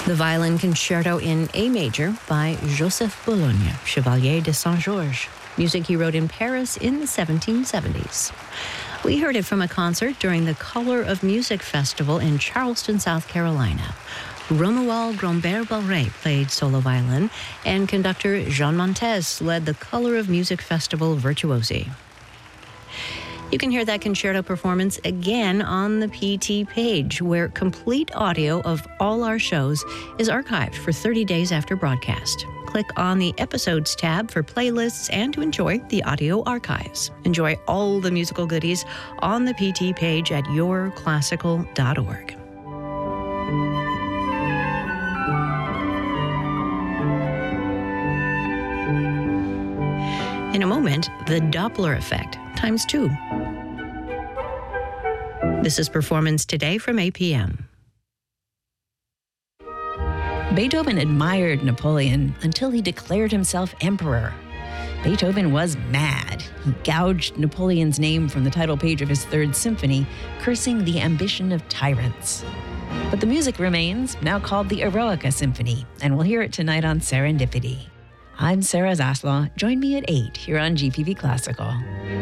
The Violin Concerto in A Major by Joseph Boulogne, Chevalier de Saint-Georges, music he wrote in Paris in the 1770s. We heard it from a concert during the Color of Music Festival in Charleston, South Carolina. Romuald Grombert-Barré played solo violin, and conductor Jean Montes led the Color of Music Festival virtuosi. You can hear that concerto performance again on the PT page, where complete audio of all our shows is archived for 30 days after broadcast. Click on the Episodes tab for playlists and to enjoy the audio archives. Enjoy all the musical goodies on the PT page at yourclassical.org. In a moment, the Doppler effect, times 2. This is Performance Today from APM. Beethoven admired Napoleon until he declared himself emperor. Beethoven was mad. He gouged Napoleon's name from the title page of his Third Symphony, cursing the ambition of tyrants. But the music remains, now called the Eroica Symphony, and we'll hear it tonight on Serendipity. I'm Sarah Zaslaw. Join me at 8 here on GPB Classical.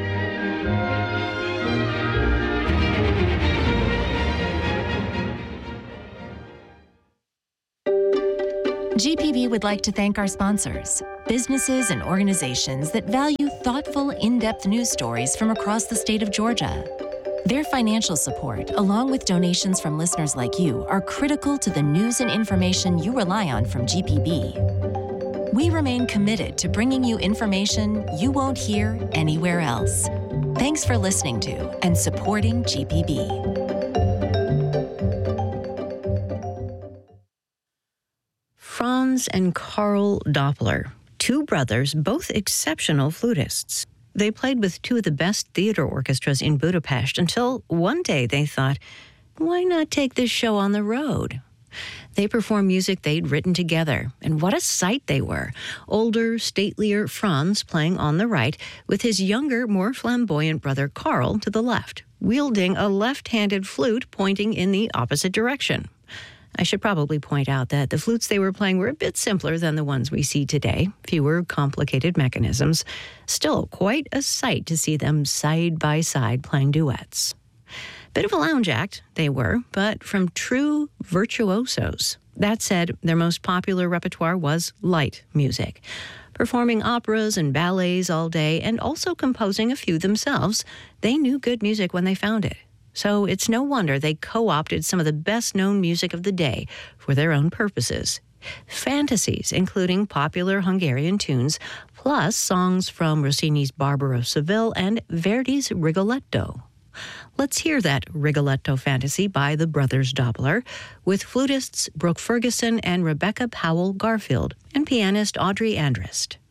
GPB would like to thank our sponsors, businesses and organizations that value thoughtful, in-depth news stories from across the state of Georgia. Their financial support, along with donations from listeners like you, are critical to the news and information you rely on from GPB. We remain committed to bringing you information you won't hear anywhere else. Thanks for listening to and supporting GPB. Franz and Karl Doppler, two brothers, both exceptional flutists. They played with two of the best theater orchestras in Budapest until one day they thought, why not take this show on the road? They performed music they'd written together, and what a sight they were. Older, statelier Franz playing on the right, with his younger, more flamboyant brother Karl to the left, wielding a left-handed flute pointing in the opposite direction. I should probably point out that the flutes they were playing were a bit simpler than the ones we see today, fewer complicated mechanisms. Still, quite a sight to see them side by side playing duets. Bit of a lounge act, they were, but from true virtuosos. That said, their most popular repertoire was light music, performing operas and ballets all day and also composing a few themselves. They knew good music when they found it. So it's no wonder they co-opted some of the best-known music of the day for their own purposes. Fantasies, including popular Hungarian tunes, plus songs from Rossini's Barber of Seville and Verdi's Rigoletto. Let's hear that Rigoletto fantasy by the brothers Doppler, with flutists Brooke Ferguson and Rebecca Powell Garfield, and pianist Audrey Andrist.